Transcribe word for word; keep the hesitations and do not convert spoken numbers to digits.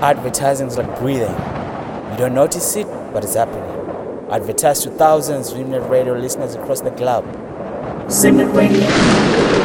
Advertising is like breathing. You don't notice it, but it's happening. Advertise to thousands of Simnet Radio listeners across the globe. Simnet Radio.